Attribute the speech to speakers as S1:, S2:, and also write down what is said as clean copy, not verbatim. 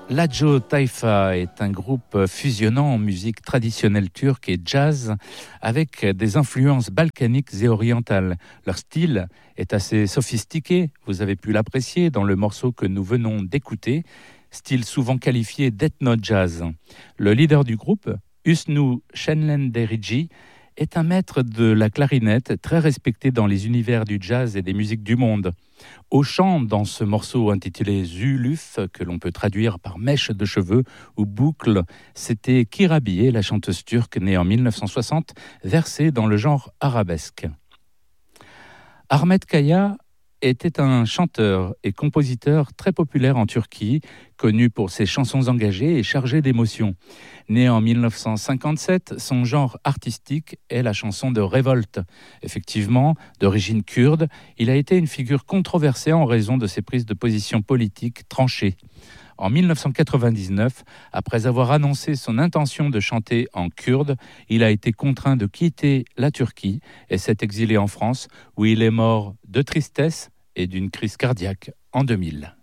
S1: Lajo Tayfa est un groupe fusionnant en musique traditionnelle turque et jazz avec des influences balkaniques et orientales. Leur style est assez sophistiqué, vous avez pu l'apprécier dans le morceau que nous venons d'écouter, style souvent qualifié d'ethno-jazz. Le leader du groupe, Hüsnü Şenlenderici, est un maître de la clarinette très respecté dans les univers du jazz et des musiques du monde. Au chant, dans ce morceau intitulé Zuluf, que l'on peut traduire par mèche de cheveux ou boucle, c'était Kirabiye, la chanteuse turque née en 1960, versée dans le genre arabesque. Ahmet Kaya était un chanteur et compositeur très populaire en Turquie, connu pour ses chansons engagées et chargées d'émotions. Né en 1957, son genre artistique est la chanson de révolte. Effectivement, d'origine kurde, il a été une figure controversée en raison de ses prises de position politiques tranchées. En 1999, après avoir annoncé son intention de chanter en kurde, il a été contraint de quitter la Turquie et s'est exilé en France, où il est mort de tristesse et d'une crise cardiaque en 2000.